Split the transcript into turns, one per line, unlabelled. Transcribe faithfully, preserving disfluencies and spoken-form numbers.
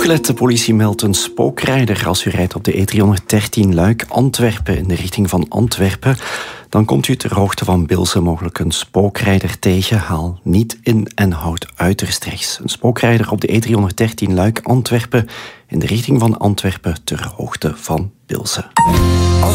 Opgelet, de politie meldt een spookrijder. Als u rijdt op de E driehonderddertien Luik-Antwerpen in de richting van Antwerpen, dan komt u ter hoogte van Bilsen mogelijk een spookrijder tegen. Haal niet in en houd uiterst rechts. Een spookrijder op de E driehonderddertien Luik-Antwerpen in de richting van Antwerpen ter hoogte van Bilsen.